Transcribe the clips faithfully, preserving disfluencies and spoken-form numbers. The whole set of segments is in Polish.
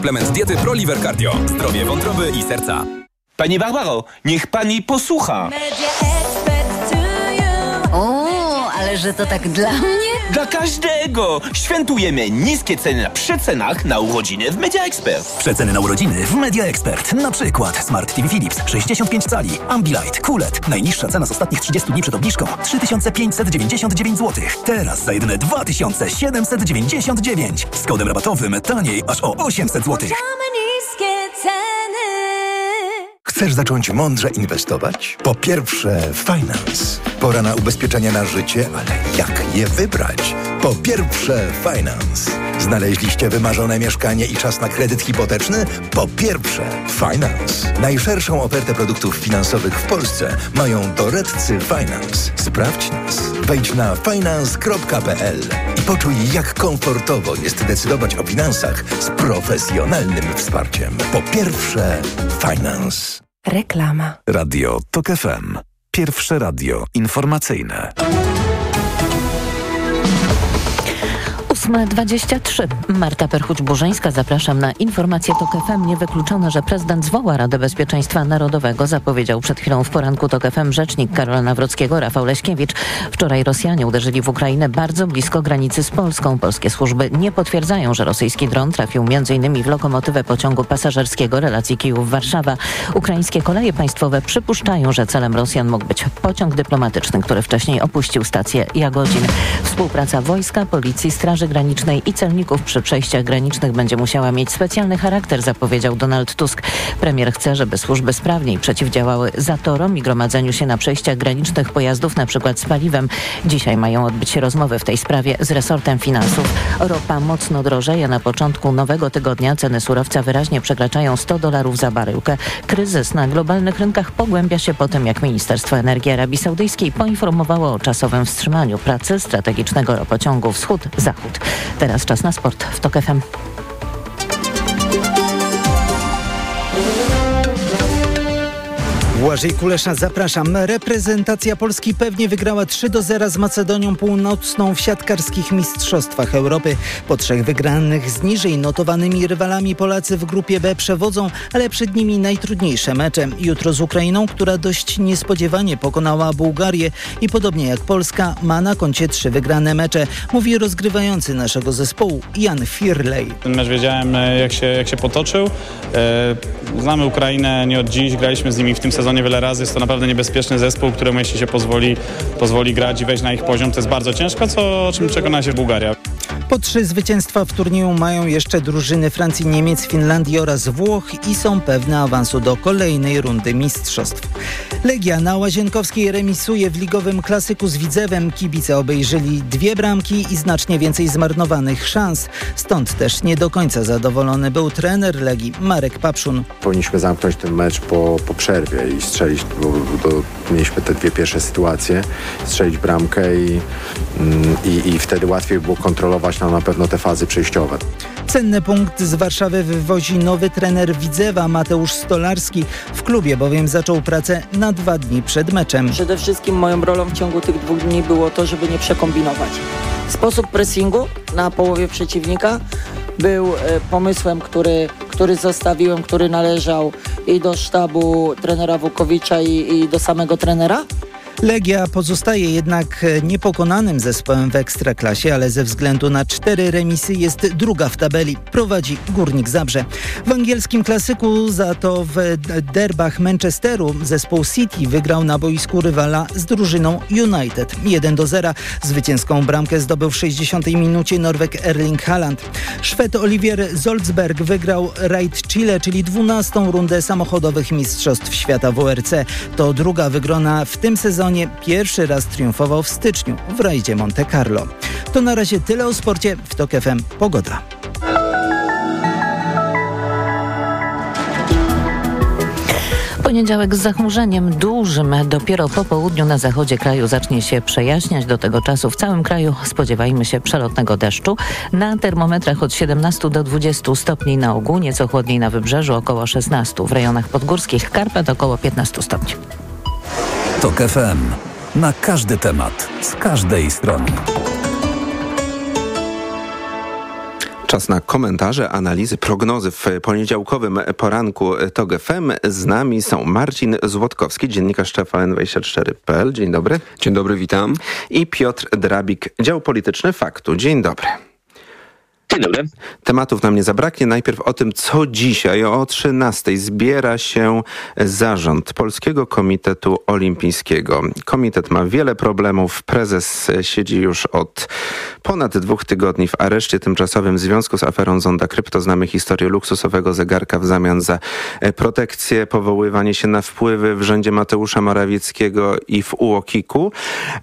Suplement diety ProLiver Cardio. Zdrowie wątroby i serca. Pani Barbaro, niech pani posłucha. O, ale że to tak dla mnie? Dla każdego! Świętujemy niskie ceny na przecenach na urodziny w Media Expert. Przeceny na urodziny w Media Expert. Na przykład Smart T V Philips sześćdziesiąt pięć cali, Ambilight, Q L E D. Najniższa cena z ostatnich trzydziestu dni przed obniżką trzy tysiące pięćset dziewięćdziesiąt dziewięć złotych. Teraz za jedyne dwa tysiące siedemset dziewięćdziesiąt dziewięć. Z kodem rabatowym taniej aż o osiemset złotych. Chcesz zacząć mądrze inwestować? Po pierwsze, Finance. Pora na ubezpieczenia na życie, ale jak je wybrać? Po pierwsze, Finance. Znaleźliście wymarzone mieszkanie i czas na kredyt hipoteczny? Po pierwsze, Finance. Najszerszą ofertę produktów finansowych w Polsce mają doradcy Finance. Sprawdź nas. Wejdź na finance kropka p l i poczuj, jak komfortowo jest decydować o finansach z profesjonalnym wsparciem. Po pierwsze, Finance. Reklama. Radio TOK F M. Pierwsze radio informacyjne. ósma dwadzieścia trzy. Marta Perchuć-Burzyńska, zapraszam na informację TOK F M. Niewykluczone, że prezydent zwoła Radę Bezpieczeństwa Narodowego, zapowiedział przed chwilą w poranku TOK F M rzecznik Karola Nawrockiego Rafał Leśkiewicz. Wczoraj Rosjanie uderzyli w Ukrainę bardzo blisko granicy z Polską. Polskie służby nie potwierdzają, że rosyjski dron trafił między innymi w lokomotywę pociągu pasażerskiego relacji Kijów-Warszawa. Ukraińskie koleje państwowe przypuszczają, że celem Rosjan mógł być pociąg dyplomatyczny, który wcześniej opuścił stację Jagodzin. Współpraca wojska, policji, straży granicznej i celników przy przejściach granicznych będzie musiała mieć specjalny charakter, zapowiedział Donald Tusk. Premier chce, żeby służby sprawniej przeciwdziałały zatorom i gromadzeniu się na przejściach granicznych pojazdów, na przykład z paliwem. Dzisiaj mają odbyć się rozmowy w tej sprawie z resortem finansów. Ropa mocno drożeje. Na początku nowego tygodnia ceny surowca wyraźnie przekraczają sto dolarów za baryłkę. Kryzys na globalnych rynkach pogłębia się po tym, jak Ministerstwo Energii Arabii Saudyjskiej poinformowało o czasowym wstrzymaniu pracy strategicznego ropociągu Wschód-Zachód. Teraz czas na sport w TOK F M. Błażej Kulesza, zapraszam. Reprezentacja Polski pewnie wygrała trzy do zera z Macedonią Północną w siatkarskich mistrzostwach Europy. Po trzech wygranych z niżej notowanymi rywalami Polacy w grupie B przewodzą, ale przed nimi najtrudniejsze mecze. Jutro z Ukrainą, która dość niespodziewanie pokonała Bułgarię i podobnie jak Polska ma na koncie trzy wygrane mecze, mówi rozgrywający naszego zespołu Jan Firlej. Ten mecz wiedziałem, jak się, jak się potoczył. Znamy Ukrainę nie od dziś, graliśmy z nimi w tym sezonie wiele razy. Jest to naprawdę niebezpieczny zespół, któremu jeśli się pozwoli, pozwoli grać i wejść na ich poziom, to jest bardzo ciężko, co, o czym przekona się Bułgaria. Po trzy zwycięstwa w turnieju mają jeszcze drużyny Francji, Niemiec, Finlandii oraz Włoch i są pewne awansu do kolejnej rundy mistrzostw. Legia na Łazienkowskiej remisuje w ligowym klasyku z Widzewem. Kibice obejrzeli dwie bramki i znacznie więcej zmarnowanych szans. Stąd też nie do końca zadowolony był trener Legii Marek Papszun. Powinniśmy zamknąć ten mecz po, po przerwie i strzelić, bo, bo to mieliśmy te dwie pierwsze sytuacje, strzelić bramkę i, i, i wtedy łatwiej było kontrolować nam na pewno te fazy przejściowe. Cenny punkt z Warszawy wywozi nowy trener Widzewa Mateusz Stolarski. W klubie bowiem zaczął pracę na dwa dni przed meczem. Przede wszystkim moją rolą w ciągu tych dwóch dni było to, żeby nie przekombinować. Sposób pressingu na połowie przeciwnika był pomysłem, który, który zostawiłem, który należał i do sztabu trenera Wukowicza i, i do samego trenera. Legia pozostaje jednak niepokonanym zespołem w Ekstraklasie, ale ze względu na cztery remisy jest druga w tabeli. Prowadzi Górnik Zabrze. W angielskim klasyku za to w derbach Manchesteru zespół City wygrał na boisku rywala z drużyną United jeden do zera. Zwycięską bramkę zdobył w sześćdziesiątej minucie Norweg Erling Haaland. Szwed Olivier Zolzberg wygrał Raid Chile, czyli dwunastą rundę samochodowych mistrzostw świata W R C. To druga wygrana w tym sezonie. Pierwszy raz triumfował w styczniu w rajdzie Monte Carlo. To na razie tyle o sporcie. W TOK F M pogoda. Poniedziałek z zachmurzeniem dużym. Dopiero po południu na zachodzie kraju zacznie się przejaśniać. Do tego czasu w całym kraju spodziewajmy się przelotnego deszczu. Na termometrach od siedemnastu do dwudziestu stopni na ogół, nieco chłodniej na wybrzeżu, około szesnastu. W rejonach podgórskich Karpat około piętnastu stopni. TOK F M. Na każdy temat, z każdej strony. Czas na komentarze, analizy, prognozy w poniedziałkowym poranku TOG F M. Z nami są Marcin Złotkowski, dziennikarz T V N dwadzieścia cztery kropka p l. Dzień dobry. Dzień dobry, witam. I Piotr Drabik, dział polityczny Faktu. Dzień dobry. Dzień dobry. Tematów nam nie zabraknie. Najpierw o tym, co dzisiaj o trzynastej zbiera się zarząd Polskiego Komitetu Olimpijskiego. Komitet ma wiele problemów. Prezes siedzi już od ponad dwóch tygodni w areszcie tymczasowym w związku z aferą Zonda Krypto. Znamy historię luksusowego zegarka w zamian za protekcję, powoływanie się na wpływy w rządzie Mateusza Morawieckiego i w U O K I K-u.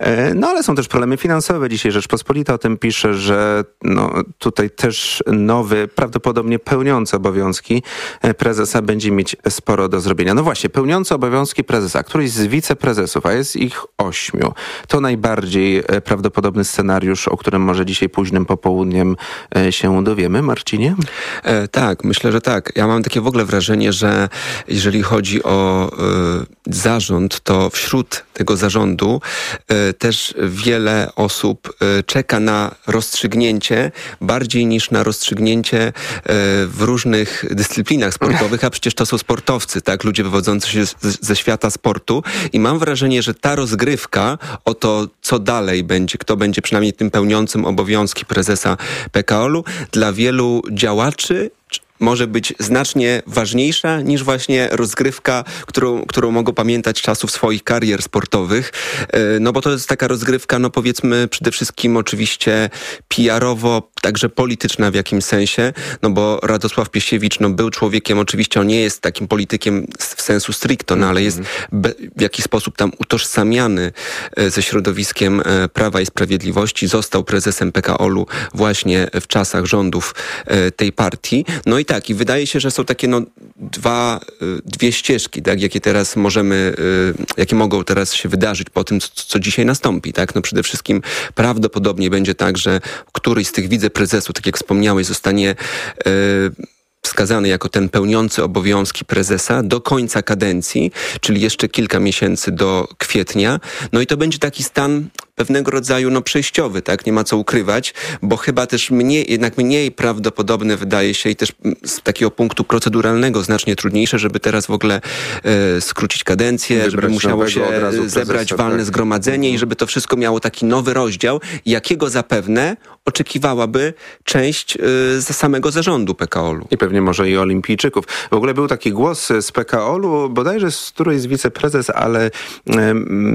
No ale są też problemy finansowe. Dzisiaj Rzeczpospolita o tym pisze, że no, tutaj też nowy, prawdopodobnie pełniący obowiązki prezesa będzie mieć sporo do zrobienia. No właśnie, pełniący obowiązki prezesa, któryś z wiceprezesów, a jest ich ośmiu, to najbardziej prawdopodobny scenariusz, o którym może dzisiaj późnym popołudniem się dowiemy. Marcinie? E, tak, myślę, że tak. Ja mam takie w ogóle wrażenie, że jeżeli chodzi o e, zarząd, to wśród tego zarządu e, też wiele osób e, czeka na rozstrzygnięcie bardziej niż na rozstrzygnięcie e, w różnych dyscyplinach sportowych, a przecież to są sportowcy, tak? Ludzie wywodzący się z, ze świata sportu i mam wrażenie, że ta rozgrywka o to, co dalej będzie, kto będzie przynajmniej tym pełniącym obowiązki prezesa P K O L-u, dla wielu działaczy może być znacznie ważniejsza niż właśnie rozgrywka, którą, którą mogą pamiętać czasów swoich karier sportowych. No bo to jest taka rozgrywka, no powiedzmy przede wszystkim oczywiście P R-owo, także polityczna w jakimś sensie, no bo Radosław Piesiewicz no był człowiekiem, oczywiście on nie jest takim politykiem w sensu stricto, no ale jest be, w jakiś sposób tam utożsamiany ze środowiskiem Prawa i Sprawiedliwości, został prezesem P K O L-u właśnie w czasach rządów tej partii. No i tak, i wydaje się, że są takie no dwa, dwie ścieżki, tak, jakie teraz możemy, jakie mogą teraz się wydarzyć po tym, co, co dzisiaj nastąpi, tak. No przede wszystkim prawdopodobnie będzie tak, że któryś z tych wiceprezesów, tak jak wspomniałeś, zostanie yy, wskazany jako ten pełniący obowiązki prezesa do końca kadencji, czyli jeszcze kilka miesięcy do kwietnia. No i to będzie taki stan pewnego rodzaju no przejściowy, tak? Nie ma co ukrywać, bo chyba też mniej, jednak mniej prawdopodobne wydaje się i też z takiego punktu proceduralnego znacznie trudniejsze, żeby teraz w ogóle e, skrócić kadencję, wybrać żeby musiało się zebrać walne tak. zgromadzenie i żeby to wszystko miało taki nowy rozdział, jakiego zapewne oczekiwałaby część e, za samego zarządu P K O L-u. I pewnie może i olimpijczyków. W ogóle był taki głos z P K O L-u, bodajże z którejś z wiceprezes, ale e, e,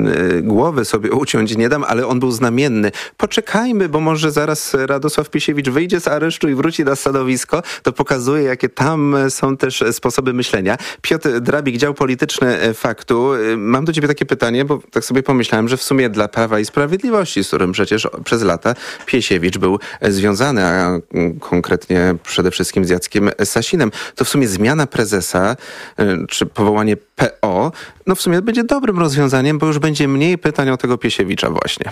głowy sobie uciąć nie dam, ale on był znamienny. Poczekajmy, bo może zaraz Radosław Piesiewicz wyjdzie z aresztu i wróci na stanowisko. To pokazuje, jakie tam są też sposoby myślenia. Piotr Drabik, dział polityczny Faktu. Mam do ciebie takie pytanie, bo tak sobie pomyślałem, że w sumie dla Prawa i Sprawiedliwości, z którym przecież przez lata Piesiewicz był związany, a konkretnie przede wszystkim z Jackiem Sasinem, to w sumie zmiana prezesa, czy powołanie P O, no w sumie będzie dobrym rozwiązaniem, bo już będzie mniej pytań o tego Piesiewicza właśnie.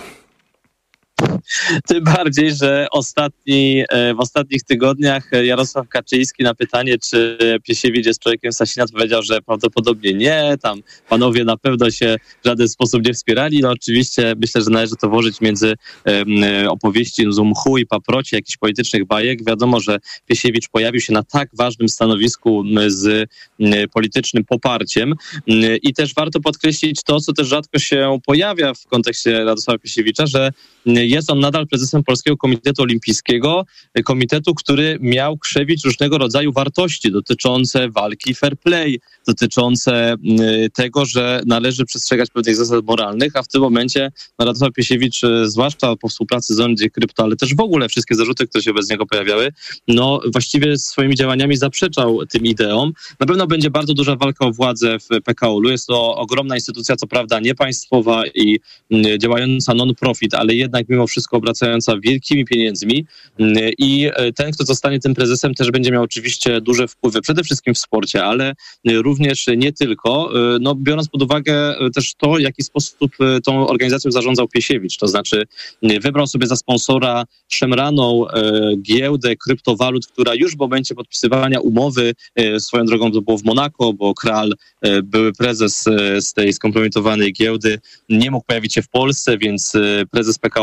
Tym bardziej, że ostatni, w ostatnich tygodniach Jarosław Kaczyński na pytanie, czy Piesiewicz jest człowiekiem Sasina, powiedział, że prawdopodobnie nie, tam panowie na pewno się w żaden sposób nie wspierali. No oczywiście myślę, że należy to włożyć między um, opowieści z mchu i paproci, jakichś politycznych bajek. Wiadomo, że Piesiewicz pojawił się na tak ważnym stanowisku z um, politycznym poparciem um, i też warto podkreślić to, co też rzadko się pojawia w kontekście Radosława Piesiewicza, że jest on nadal prezesem Polskiego Komitetu Olimpijskiego, komitetu, który miał krzewić różnego rodzaju wartości dotyczące walki fair play, dotyczące tego, że należy przestrzegać pewnych zasad moralnych, a w tym momencie Radosław Piesiewicz, zwłaszcza po współpracy z Zondzie Krypto, ale też w ogóle wszystkie zarzuty, które się wobec niego pojawiały, no właściwie swoimi działaniami zaprzeczał tym ideom. Na pewno będzie bardzo duża walka o władzę w P K O L-u. Jest to ogromna instytucja, co prawda niepaństwowa i działająca non-profit, ale jednak mimo wszystko obracająca wielkimi pieniędzmi i ten, kto zostanie tym prezesem, też będzie miał oczywiście duże wpływy, przede wszystkim w sporcie, ale również nie tylko, no biorąc pod uwagę też to, w jaki sposób tą organizacją zarządzał Piesiewicz, to znaczy wybrał sobie za sponsora szemraną giełdę kryptowalut, która już w momencie podpisywania umowy, swoją drogą to było w Monako, bo Kral, były prezes z tej skompromitowanej giełdy, nie mógł pojawić się w Polsce, więc prezes P K O L-u specjalnie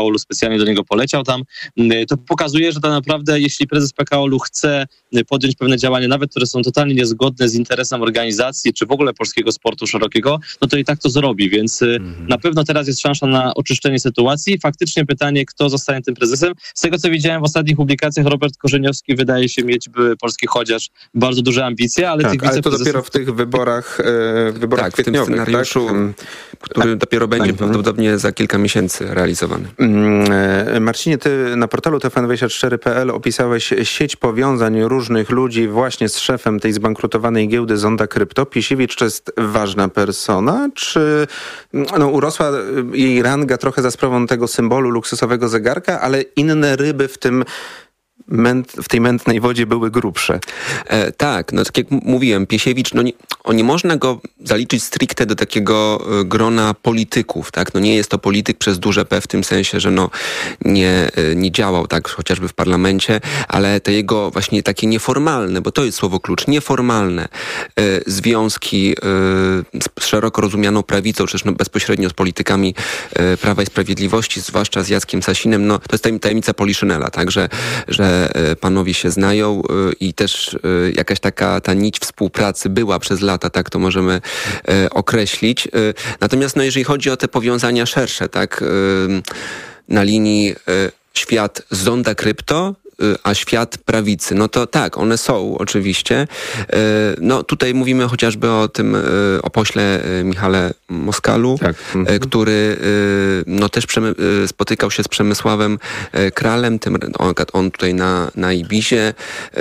specjalnie do niego poleciał tam. To pokazuje, że tak naprawdę jeśli prezes P K O L-u chce podjąć pewne działania, nawet które są totalnie niezgodne z interesem organizacji, czy w ogóle polskiego sportu szerokiego, no to i tak to zrobi, więc mhm. na pewno teraz jest szansa na oczyszczenie sytuacji. Faktycznie pytanie, kto zostanie tym prezesem. Z tego, co widziałem w ostatnich publikacjach, Robert Korzeniowski wydaje się mieć były polski chociaż bardzo duże ambicje, ale tak, tych ale to dopiero w tych wyborach, e, wyborach tak, w tym scenariuszu, tak? który tak, dopiero będzie tak, prawdopodobnie za kilka miesięcy realizowany. Marcinie, ty na portalu T V N dwadzieścia cztery kropka p l opisałeś sieć powiązań różnych ludzi właśnie z szefem tej zbankrutowanej giełdy Zonda Krypto. Pisiewicz to jest ważna persona, czy no, urosła jej ranga trochę za sprawą tego symbolu luksusowego zegarka, ale inne ryby w tym Męt, w tej mętnej wodzie były grubsze. E, tak, no tak jak mówiłem, Piesiewicz, no nie, o, nie można go zaliczyć stricte do takiego e, grona polityków, tak? No nie jest to polityk przez duże P w tym sensie, że no nie, e, nie działał tak chociażby w parlamencie, ale te jego właśnie takie nieformalne, bo to jest słowo klucz, nieformalne e, związki e, z szeroko rozumianą prawicą, czy też no bezpośrednio z politykami e, Prawa i Sprawiedliwości, zwłaszcza z Jackiem Sasinem, no to jest tajemnica Poliszynela, tak? Że, że panowie się znają i też jakaś taka ta nić współpracy była przez lata, tak to możemy określić. Natomiast no, jeżeli chodzi o te powiązania szersze, tak, na linii świat Zonda Krypto, a świat prawicy, no to tak, one są oczywiście. No tutaj mówimy chociażby o tym, o pośle Michale Moskalu, tak. mhm. który no też spotykał się z Przemysławem Kralem, tym, on, on tutaj na, na Ibizie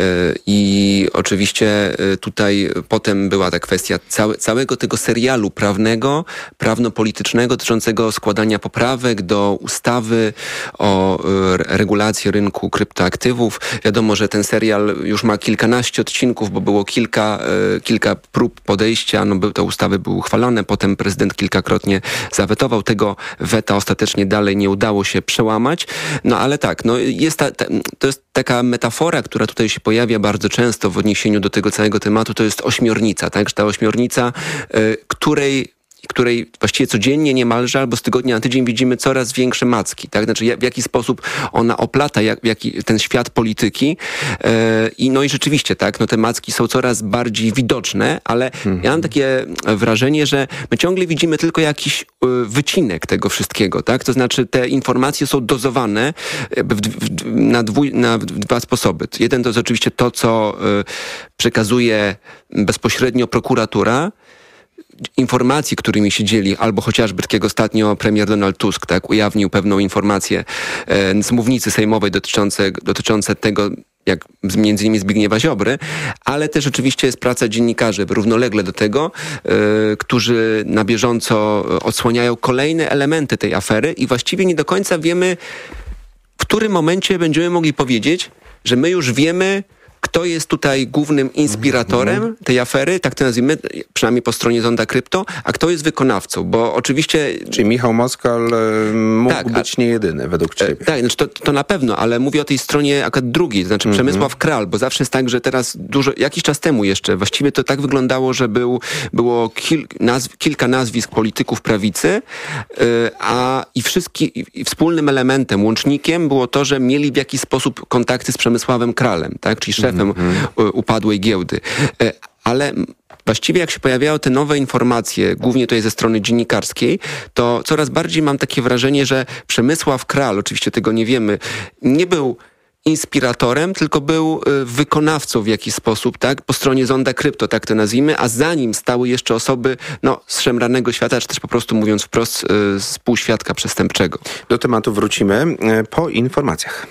i oczywiście tutaj potem była ta kwestia całe, całego tego serialu prawnego, prawno-politycznego dotyczącego składania poprawek do ustawy o regulacji rynku kryptoaktywów. Wiadomo, że ten serial już ma kilkanaście odcinków, bo było kilka, e, kilka prób podejścia, no by te ustawy były uchwalone, potem prezydent kilkakrotnie zawetował. Tego weta ostatecznie dalej nie udało się przełamać. No ale tak, no jest ta, ta, to jest taka metafora, która tutaj się pojawia bardzo często w odniesieniu do tego całego tematu, to jest ośmiornica, tak? Że ta ośmiornica, e, której której właściwie codziennie niemalże albo z tygodnia na tydzień widzimy coraz większe macki, tak? Znaczy w jaki sposób ona oplata jak, jaki, ten świat polityki yy, i no i rzeczywiście, tak, no te macki są coraz bardziej widoczne, ale mhm. ja mam takie wrażenie, że my ciągle widzimy tylko jakiś yy, wycinek tego wszystkiego, tak? To znaczy te informacje są dozowane w, w, na, dwój, na dwa sposoby. Jeden to jest oczywiście to, co yy, przekazuje bezpośrednio prokuratura, informacji, którymi się dzieli, albo chociażby tak jak ostatnio premier Donald Tusk, tak, ujawnił pewną informację e, z mównicy sejmowej dotyczące, dotyczące tego, jak między innymi Zbigniewa Ziobry, ale też oczywiście jest praca dziennikarzy równolegle do tego, e, którzy na bieżąco odsłaniają kolejne elementy tej afery i właściwie nie do końca wiemy, w którym momencie będziemy mogli powiedzieć, że my już wiemy, kto jest tutaj głównym inspiratorem tej afery, tak to nazwijmy, przynajmniej po stronie Zonda Krypto, a kto jest wykonawcą, bo oczywiście... Czyli Michał Moskal mógł tak, być nie jedyny według ciebie. Tak, znaczy to, to na pewno, ale mówię o tej stronie akurat drugiej, to znaczy mm-hmm. Przemysław Kral, bo zawsze jest tak, że teraz dużo, jakiś czas temu jeszcze, właściwie to tak wyglądało, że był, było kil, nazw, kilka nazwisk polityków prawicy, yy, a i, wszystki, i wspólnym elementem, łącznikiem było to, że mieli w jakiś sposób kontakty z Przemysławem Kralem, tak, czyli szefem mm-hmm. upadłej giełdy. Yy, ale właściwie jak się pojawiały te nowe informacje, głównie tutaj ze strony dziennikarskiej, to coraz bardziej mam takie wrażenie, że Przemysław Kral, oczywiście tego nie wiemy, nie był inspiratorem, tylko był wykonawcą w jakiś sposób, tak, po stronie Zonda Krypto, tak to nazwijmy, a za nim stały jeszcze osoby, no, z szemranego świata, czy też po prostu mówiąc wprost, z półświadka przestępczego. Do tematu wrócimy po informacjach.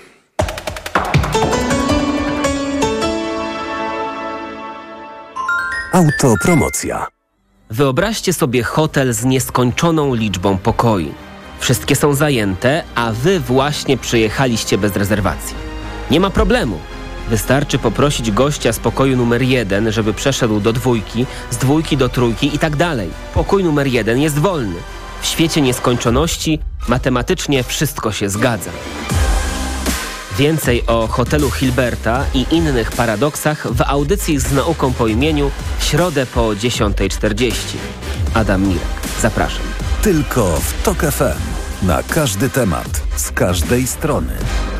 Autopromocja. Wyobraźcie sobie hotel z nieskończoną liczbą pokoi. Wszystkie są zajęte, a wy właśnie przyjechaliście bez rezerwacji. Nie ma problemu. Wystarczy poprosić gościa z pokoju numer jeden, żeby przeszedł do dwójki, z dwójki do trójki i tak dalej. Pokój numer jeden jest wolny. W świecie nieskończoności matematycznie wszystko się zgadza. Więcej o hotelu Hilberta i innych paradoksach w audycji z nauką po imieniu w środę po dziesiąta czterdzieści. Adam Mirek. Zapraszam. Tylko w Tok F M. Na każdy temat, z każdej strony.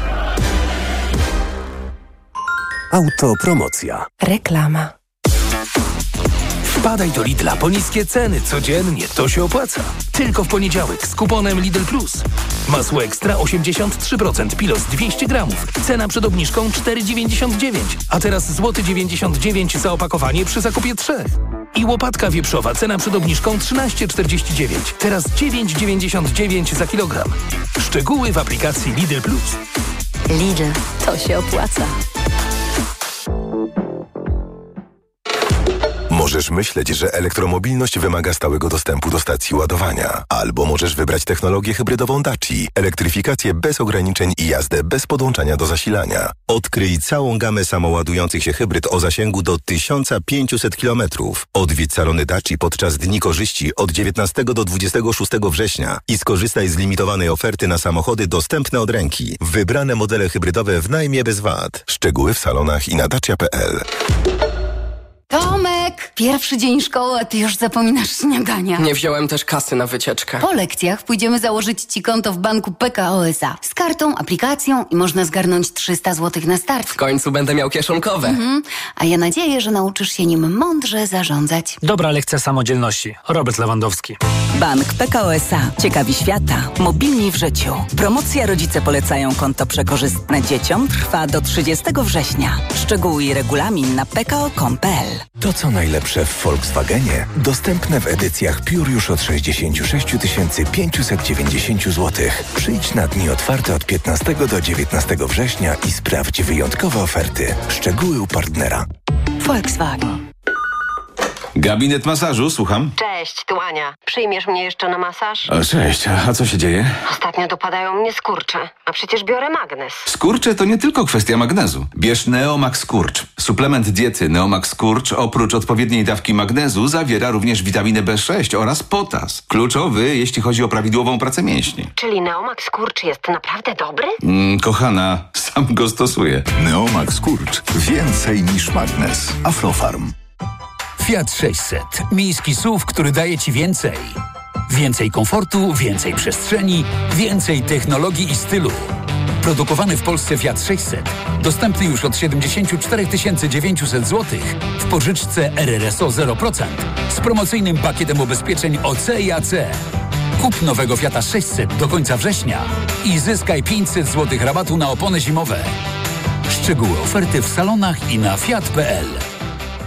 Autopromocja. Reklama. Wpadaj do Lidla po niskie ceny codziennie, to się opłaca. Tylko w poniedziałek z kuponem Lidl Plus. Masło ekstra osiemdziesiąt trzy procent, Pilos dwieście gramów. Cena przed obniżką cztery dziewięćdziesiąt dziewięć, a teraz złoty dziewięćdziesiąt dziewięć za opakowanie przy zakupie trzech. I łopatka wieprzowa, cena przed obniżką trzynaście czterdzieści dziewięć, teraz dziewięć dziewięćdziesiąt dziewięć za kilogram. Szczegóły w aplikacji Lidl Plus. Lidl, to się opłaca. Możesz myśleć, że elektromobilność wymaga stałego dostępu do stacji ładowania. Albo możesz wybrać technologię hybrydową Daci, elektryfikację bez ograniczeń i jazdę bez podłączania do zasilania. Odkryj całą gamę samoładujących się hybryd o zasięgu do tysiąc pięćset kilometrów. Odwiedź salony Daci podczas Dni Korzyści od dziewiętnastego do dwudziestego szóstego września i skorzystaj z limitowanej oferty na samochody dostępne od ręki. Wybrane modele hybrydowe w najmie bez V A T. Szczegóły w salonach i na dacia kropka p l. Tomek! Pierwszy dzień szkoły, a ty już zapominasz śniadania. Nie wziąłem też kasy na wycieczkę. Po lekcjach pójdziemy założyć ci konto w banku P K O S A. Z kartą, aplikacją i można zgarnąć trzysta złotych na start. W końcu będę miał kieszonkowe. Mhm. A ja nadzieję, że nauczysz się nim mądrze zarządzać. Dobra lekcja samodzielności. Robert Lewandowski. Bank P K O S A. Ciekawi świata. Mobilni w życiu. Promocja Rodzice polecają konto przekorzystne dzieciom trwa do trzydziestego września. Szczegóły i regulamin na p k o kropka com kropka p l. To co najlepsze w Volkswagenie dostępne w edycjach Pure już od sześćdziesiąt sześć tysięcy pięćset dziewięćdziesiąt złotych. Przyjdź na dni otwarte od piętnastego do dziewiętnastego września i sprawdź wyjątkowe oferty. Szczegóły u partnera. Volkswagen. Gabinet masażu, słucham. Cześć, tu Ania. Przyjmiesz mnie jeszcze na masaż? O, cześć, a co się dzieje? Ostatnio dopadają mnie skurcze, a przecież biorę magnes. Skurcze to nie tylko kwestia magnezu. Bierz Neomax Skurcz. Suplement diety Neomax Skurcz oprócz odpowiedniej dawki magnezu zawiera również witaminę B sześć oraz potas. Kluczowy, jeśli chodzi o prawidłową pracę mięśni. Czyli Neomax Skurcz jest naprawdę dobry? Mm, kochana, sam go stosuję. Neomax Skurcz. Więcej niż magnes. Aflofarm. Fiat sześćset. Miejski S U V, który daje Ci więcej. Więcej komfortu, więcej przestrzeni, więcej technologii i stylu. Produkowany w Polsce Fiat sześćset. Dostępny już od siedemdziesiąt cztery tysiące dziewięćset złotych w pożyczce R R S O zero procent z promocyjnym pakietem ubezpieczeń O C i A C. Kup nowego Fiata sześćset do końca września i zyskaj pięćset złotych rabatu na opony zimowe. Szczegóły oferty w salonach i na fiat kropka p l.